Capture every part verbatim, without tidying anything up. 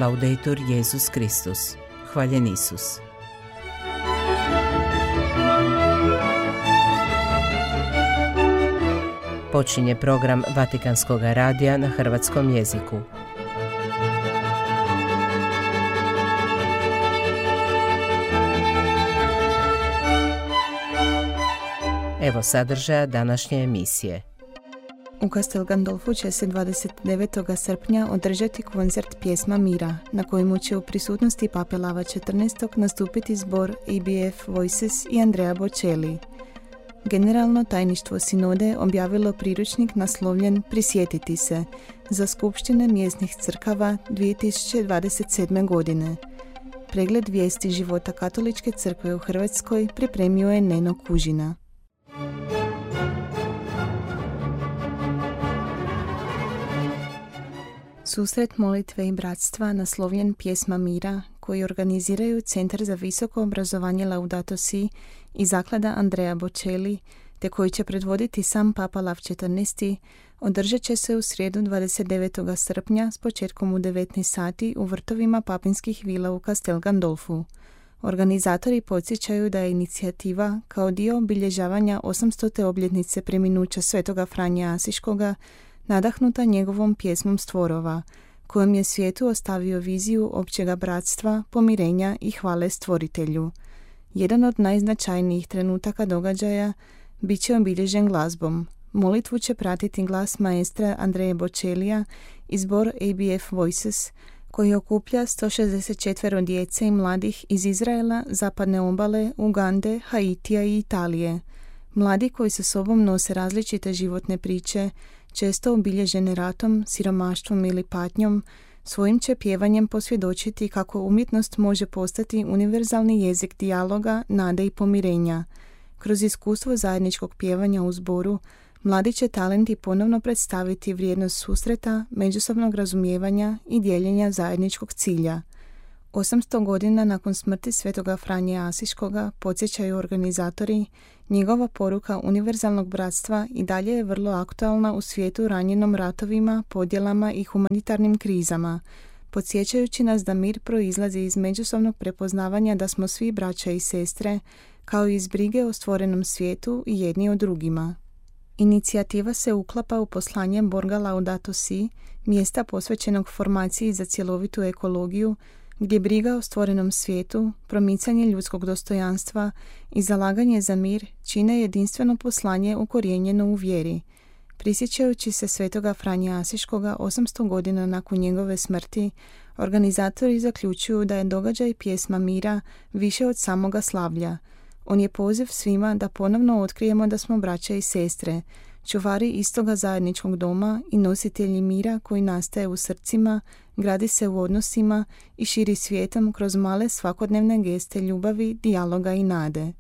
Laudetur Jesus Kristus. Hvaljen Isus. Počinje program Vatikanskog radija na hrvatskom jeziku. Evo sadržaja današnje emisije. U Castel Gandolfu će se dvadeset devetog srpnja održati koncert Pjesma mira, na kojemu će u prisutnosti Pape Lava četrnaestog nastupiti zbor A B F Voices i Andrea Bocelli. Generalno tajništvo sinode objavilo priručnik naslovljen Prisjetiti se za skupštine mjesnih crkava dvije tisuće dvadeset sedme. godine. Pregled vijesti života Katoličke crkve u Hrvatskoj pripremio je Neno Kužina. Susret molitve i bratstva naslovljen Pjesma mira, koji organiziraju Centar za visoko obrazovanje Laudato Si i zaklada Andrea Bocelli, te koji će predvoditi sam Papa Lav četrnaesti, održat će se u srijedu dvadeset devetog srpnja s početkom u devetnaest sati u vrtovima papinskih vila u Castel Gandolfu. Organizatori podsjećaju da je inicijativa kao dio obilježavanja osamstote obljetnice preminuća svetoga Franje Asiškoga nadahnuta njegovom pjesmom Stvorova, kojom je svijetu ostavio viziju općega bratstva, pomirenja i hvale Stvoritelju. Jedan od najznačajnijih trenutaka događaja bit će obilježen glazbom. Molitvu će pratiti glas maestra Andreje Bocellija i zbor A B F Voices, koji okuplja sto šezdeset četiri djece i mladih iz Izraela, zapadne obale, Ugande, Haitija i Italije. Mladi koji sa sobom nose različite životne priče, često obilježene ratom, siromaštvom ili patnjom, svojim će pjevanjem posvjedočiti kako umjetnost može postati univerzalni jezik dijaloga, nade i pomirenja. Kroz iskustvo zajedničkog pjevanja u zboru, mladi će talenti ponovno predstaviti vrijednost susreta, međusobnog razumijevanja i dijeljenja zajedničkog cilja. osamsto godina nakon smrti svetoga Franje Asiškoga, podsjećaju organizatori, njegova poruka univerzalnog bratstva i dalje je vrlo aktualna u svijetu ranjenom ratovima, podjelama i humanitarnim krizama, podsjećajući nas da mir proizlazi iz međusobnog prepoznavanja da smo svi braća i sestre, kao i iz brige o stvorenom svijetu i jedni o drugima. Inicijativa se uklapa u poslanje Borga Laudato Si, mjesta posvećenog formaciji za cjelovitu ekologiju, gdje briga o stvorenom svijetu, promicanje ljudskog dostojanstva i zalaganje za mir čine jedinstveno poslanje ukorijenjeno u vjeri. Prisjećajući se svetoga Franje Asiškoga osamsto godina nakon njegove smrti, organizatori zaključuju da je događaj Pjesma mira više od samoga slavlja. On je poziv svima da ponovno otkrijemo da smo braća i sestre, čuvari istoga zajedničkog doma i nositelji mira koji nastaje u srcima, gradi se u odnosima i širi svijetom kroz male svakodnevne geste ljubavi, dijaloga i nade.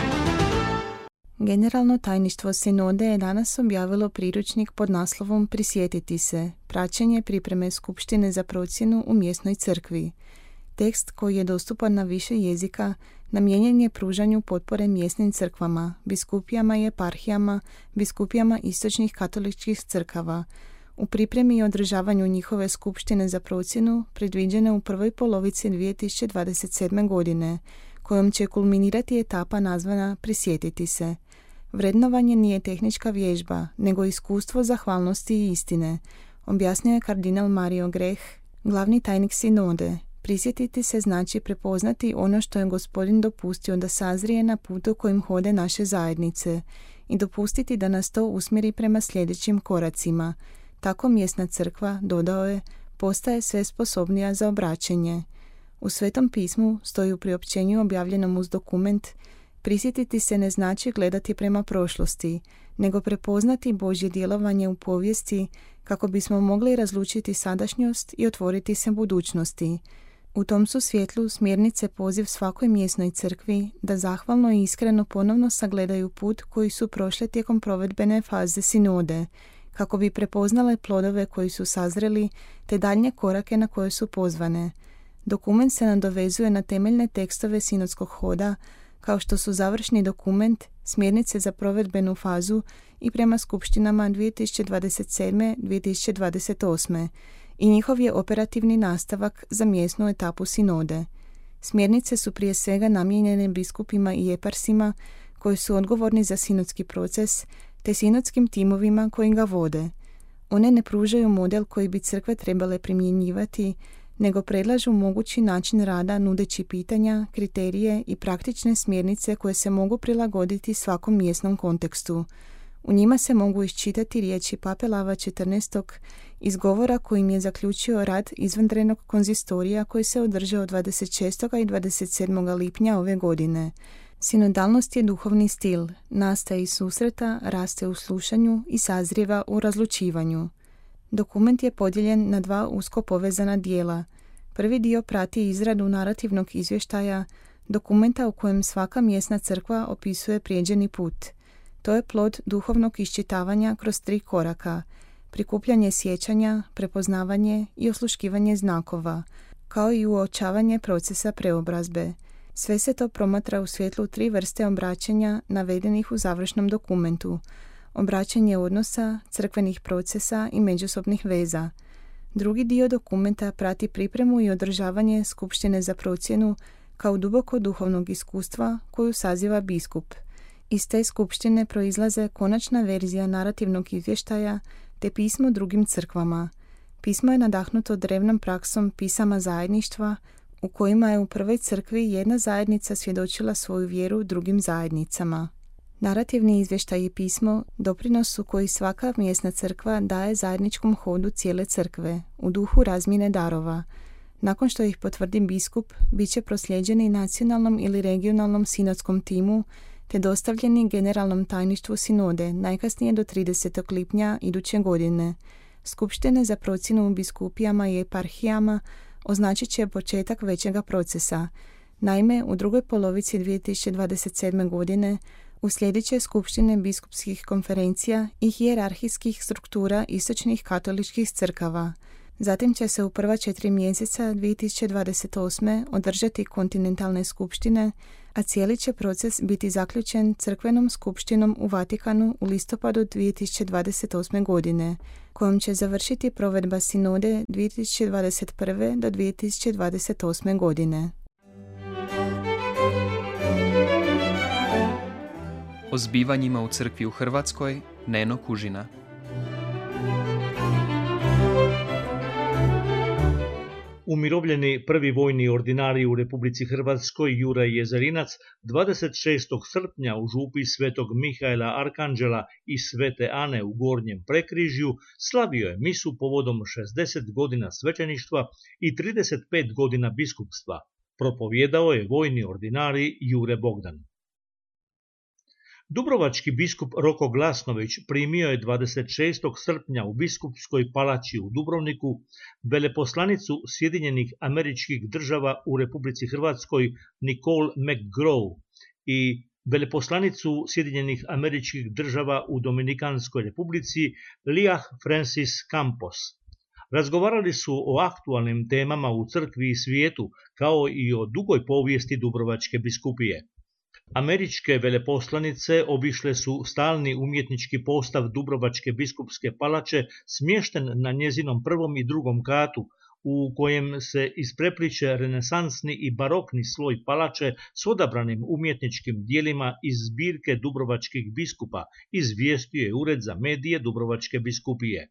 Generalno tajništvo sinode je danas objavilo priručnik pod naslovom Prisjetiti se, praćenje pripreme skupštine za procjenu u mjesnoj crkvi. Tekst, koji je dostupan na više jezika, namijenjen je pružanju potpore mjesnim crkvama, biskupijama i eparhijama, biskupijama istočnih katoličkih crkava. U pripremi i održavanju njihove skupštine za procjenu, predviđene u prvoj polovici dvije tisuće dvadeset sedme. godine, kojom će kulminirati etapa nazvana Prisjetiti se. Vrednovanje nije tehnička vježba, nego iskustvo zahvalnosti i istine, objasnio je kardinal Mario Grech, glavni tajnik sinode. Prisjetiti se znači prepoznati ono što je Gospodin dopustio da sazrije na putu kojim hode naše zajednice i dopustiti da nas to usmjeri prema sljedećim koracima. Tako mjesna crkva, dodao je, postaje sve sposobnija za obraćenje. U Svetom pismu stoji u priopćenju objavljenom uz dokument: prisjetiti se ne znači gledati prema prošlosti, nego prepoznati Božje djelovanje u povijesti kako bismo mogli razlučiti sadašnjost i otvoriti se budućnosti. U tom su svjetlu smjernice poziv svakoj mjesnoj crkvi da zahvalno i iskreno ponovno sagledaju put koji su prošle tijekom provedbene faze sinode, kako bi prepoznale plodove koji su sazreli te daljnje korake na koje su pozvane. Dokument se nadovezuje na temeljne tekstove sinodskog hoda, kao što su završni dokument, smjernice za provedbenu fazu i prema skupštinama dvije tisuće dvadeset sedme do dvije tisuće dvadeset osme i njihov je operativni nastavak za mjesnu etapu sinode. Smjernice su prije svega namijenjene biskupima i eparsima koji su odgovorni za sinodski proces, te sinodskim timovima koji ga vode. One ne pružaju model koji bi crkve trebale primjenjivati, nego predlažu mogući način rada nudeći pitanja, kriterije i praktične smjernice koje se mogu prilagoditi svakom mjesnom kontekstu. U njima se mogu iščitati riječi Pape Lava četrnaestog iz govora kojim je zaključio rad izvanrednog konzistorija koji se održao dvadeset šestog i dvadeset sedmog lipnja ove godine. Sinodalnost je duhovni stil, nastaje iz susreta, raste u slušanju i sazrijeva u razlučivanju. Dokument je podijeljen na dva usko povezana dijela. Prvi dio prati izradu narativnog izvještaja, dokumenta u kojem svaka mjesna crkva opisuje prijeđeni put. To je plod duhovnog iščitavanja kroz tri koraka: prikupljanje sjećanja, prepoznavanje i osluškivanje znakova, kao i uočavanje procesa preobrazbe. Sve se to promatra u svjetlu tri vrste obraćanja navedenih u završnom dokumentu: obraćanje odnosa, crkvenih procesa i međusobnih veza. Drugi dio dokumenta prati pripremu i održavanje skupštine za procjenu kao duboko duhovnog iskustva koju saziva biskup. Iz te skupštine proizlaze konačna verzija narativnog izvještaja te pismo drugim crkvama. Pismo je nadahnuto drevnom praksom pisama zajedništva u kojima je u prvoj crkvi jedna zajednica svjedočila svoju vjeru drugim zajednicama. Narativni izvještaj i pismo doprinos su koji svaka mjesna crkva daje zajedničkom hodu cijele crkve u duhu razmjene darova. Nakon što ih potvrdi biskup, bit će proslijeđeni nacionalnom ili regionalnom sinodskom timu te dostavljeni generalnom tajništvu sinode najkasnije do tridesetog lipnja iduće godine. Skupštine za procjenu u biskupijama i eparhijama označit će početak većega procesa. Naime, u drugoj polovici dvije tisuće dvadeset sedme. godine uslijedit će skupštine biskupskih konferencija i hijerarhijskih struktura istočnih katoličkih crkava. Zatim će se u prva četiri mjeseca dvije tisuće dvadeset osme. održati kontinentalne skupštine, a cijeli će proces biti zaključen crkvenom skupštinom u Vatikanu u listopadu dvije tisuće dvadeset osme. godine, kojom će završiti provedba sinode dvije tisuće dvadeset prve. do dvije tisuće dvadeset osme. godine. O zbivanjima u crkvi u Hrvatskoj, Neno Kužina. Umirovljeni prvi vojni ordinarij u Republici Hrvatskoj Juraj Jezerinac dvadeset šestog srpnja u župi Svetog Mihaela Arkanđela i Svete Ane u Gornjem Prekrižju slavio je misu povodom šezdeset godina svećeništva i trideset pet godina biskupstva. Propovijedao je vojni ordinarij Jure Bogdan. Dubrovački biskup Roko Glasnović primio je dvadeset šestog srpnja u biskupskoj palači u Dubrovniku veleposlanicu Sjedinjenih Američkih Država u Republici Hrvatskoj Nicole McGraw i veleposlanicu Sjedinjenih Američkih Država u Dominikanskoj Republici Liah Francis Campos. Razgovarali su o aktualnim temama u crkvi i svijetu, kao i o dugoj povijesti Dubrovačke biskupije. Američke veleposlanice obišle su stalni umjetnički postav Dubrovačke biskupske palače smješten na njezinom prvom i drugom katu, u kojem se isprepliče renesansni i barokni sloj palače s odabranim umjetničkim dijelima iz zbirke Dubrovačkih biskupa, izvijestio je Ured za medije Dubrovačke biskupije.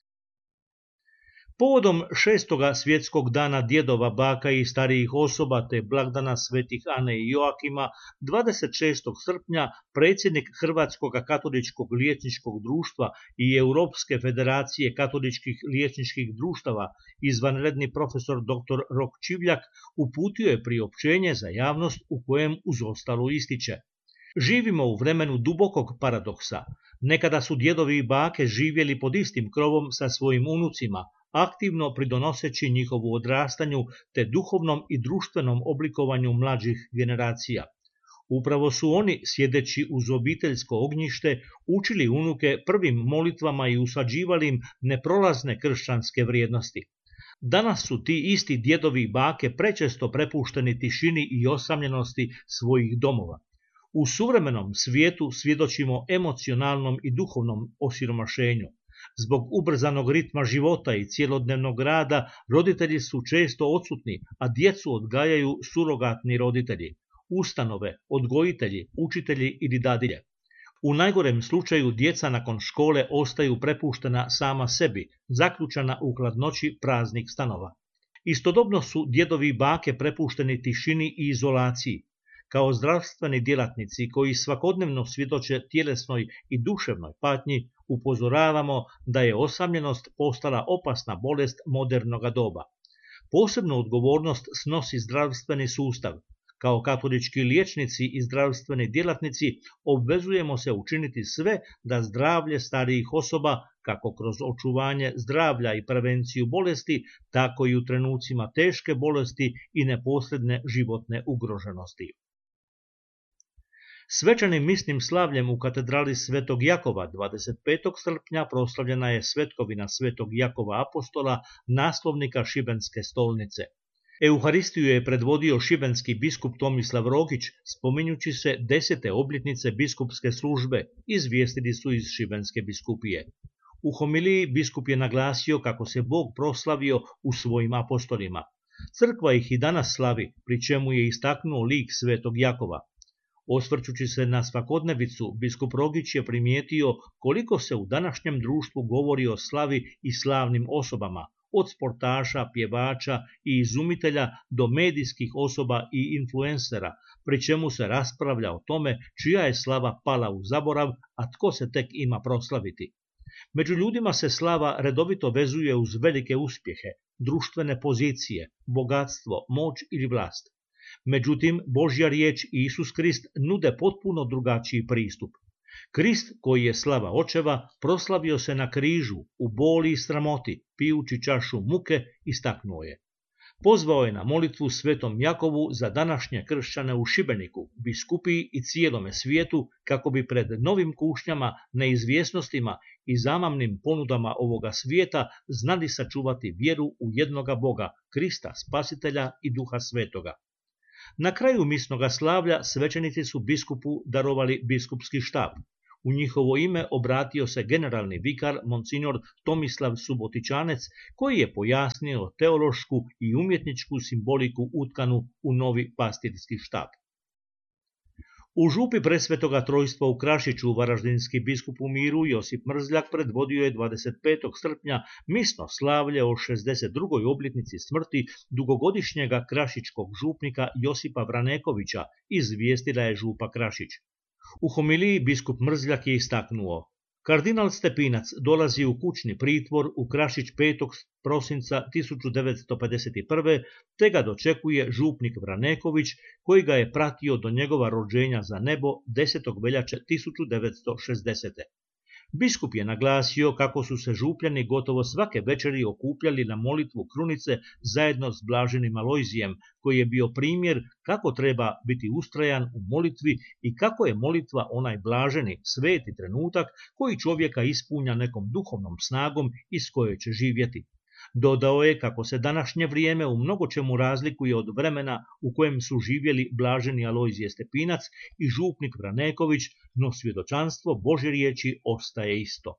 Povodom šestoga svjetskog dana djedova, baka i starijih osoba te blagdana svetih Ane i Joakima, dvadeset šestog srpnja predsjednik Hrvatskog katoličkog liječničkog društva i Europske federacije katoličkih liječničkih društava, izvanredni profesor doktor Rok Čivljak, uputio je priopćenje za javnost u kojem uz ostalo ističe: živimo u vremenu dubokog paradoksa. Nekada su djedovi i bake živjeli pod istim krovom sa svojim unucima, aktivno pridonoseći njihovu odrastanju te duhovnom i društvenom oblikovanju mlađih generacija. Upravo su oni, sjedeći uz obiteljsko ognjište, učili unuke prvim molitvama i usađivali im neprolazne kršćanske vrijednosti. Danas su ti isti djedovi i bake prečesto prepušteni tišini i osamljenosti svojih domova. U suvremenom svijetu svjedočimo emocionalnom i duhovnom osiromašenju. Zbog ubrzanog ritma života i cjelodnevnog rada, roditelji su često odsutni, a djecu odgajaju surogatni roditelji, ustanove, odgojitelji, učitelji ili dadilje. U najgorem slučaju djeca nakon škole ostaju prepuštena sama sebi, zaključana u hladnoći praznih stanova. Istodobno su djedovi i bake prepušteni tišini i izolaciji. Kao zdravstveni djelatnici koji svakodnevno svjedoče tjelesnoj i duševnoj patnji, upozoravamo da je osamljenost postala opasna bolest modernoga doba. Posebnu odgovornost snosi zdravstveni sustav. Kao katolički liječnici i zdravstveni djelatnici obvezujemo se učiniti sve da zdravlje starijih osoba, kako kroz očuvanje zdravlja i prevenciju bolesti, tako i u trenucima teške bolesti i neposredne životne ugroženosti. Svečanim misnim slavljem u katedrali Svetog Jakova dvadeset petog srpnja proslavljena je svetkovina Svetog Jakova apostola, naslovnika Šibenske stolnice. Euharistiju je predvodio šibenski biskup Tomislav Rogić, spominjući se desete obljetnice biskupske službe, izvijestili su iz Šibenske biskupije. U homiliji biskup je naglasio kako se Bog proslavio u svojim apostolima. Crkva ih i danas slavi, pri čemu je istaknuo lik Svetog Jakova. Osvrćući se na svakodnevicu, biskup Rogić je primijetio koliko se u današnjem društvu govori o slavi i slavnim osobama, od sportaša, pjevača i izumitelja do medijskih osoba i influencera, pri čemu se raspravlja o tome čija je slava pala u zaborav, a tko se tek ima proslaviti. Među ljudima se slava redovito vezuje uz velike uspjehe, društvene pozicije, bogatstvo, moć ili vlast. Međutim, Božja riječ i Isus Krist nude potpuno drugačiji pristup. Krist, koji je slava očeva, proslavio se na križu, u boli i sramoti, pijući čašu muke, istaknuo je. Pozvao je na molitvu Svetom Jakovu za današnje kršćane u Šibeniku, biskupiji i cijelome svijetu, kako bi pred novim kušnjama, neizvjesnostima i zamamnim ponudama ovoga svijeta znali sačuvati vjeru u jednoga Boga, Krista, Spasitelja i Duha Svetoga. Na kraju misnoga slavlja svećenici su biskupu darovali biskupski štab. U njihovo ime obratio se generalni vikar monsignor Tomislav Subotičanec, koji je pojasnio teološku i umjetničku simboliku utkanu u novi pastirski štab. U župi Presvetoga Trojstva u Krašiću varaždinski biskup u miru Josip Mrzljak predvodio je dvadeset petog srpnja misno slavlje o šezdeset drugoj obljetnici smrti dugogodišnjega krašičkog župnika Josipa Vranekovića, izvijestila je župa Krašić. U homiliji biskup Mrzljak je istaknuo: kardinal Stepinac dolazi u kućni pritvor u Krašić petog prosinca tisuću devetsto pedeset prve. te ga dočekuje župnik Vraneković, koji ga je pratio do njegova rođenja za nebo desetog veljače tisuću devetsto šezdesete. Biskup je naglasio kako su se župljani gotovo svake večeri okupljali na molitvu krunice zajedno s blaženim Alojzijem, koji je bio primjer kako treba biti ustrajan u molitvi i kako je molitva onaj blaženi, sveti trenutak koji čovjeka ispunja nekom duhovnom snagom iz koje će živjeti. Dodao je kako se današnje vrijeme u mnogo čemu razlikuje od vremena u kojem su živjeli blaženi Alojzije Stepinac i župnik Vraneković, no svjedočanstvo Božje riječi ostaje isto.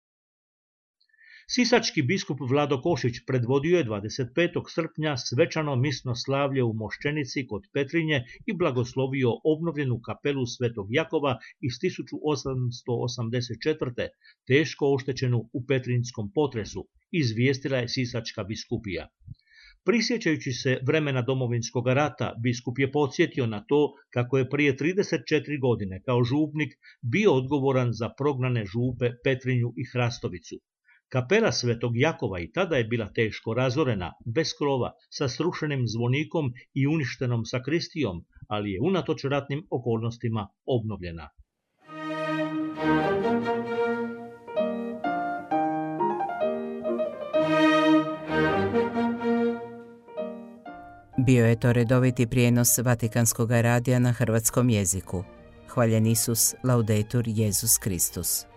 Sisački biskup Vlado Košić predvodio je dvadeset petog srpnja svečano misno slavlje u Moščenici kod Petrinje i blagoslovio obnovljenu kapelu Svetog Jakova iz tisuću osamsto osamdeset četvrte. teško oštećenu u Petrinjskom potresu, izvijestila je Sisačka biskupija. Prisjećajući se vremena Domovinskog rata, biskup je podsjetio na to kako je prije trideset četiri godine kao župnik bio odgovoran za prognane župe Petrinju i Hrastovicu. Kapela Svetog Jakova i tada je bila teško razorena, bez krova, sa srušenim zvonikom i uništenom sakristijom, ali je unatoč ratnim okolnostima obnovljena. Bio je to redoviti prijenos Vatikanskog radija na hrvatskom jeziku. Hvaljen Isus, laudetur Jesus Kristus.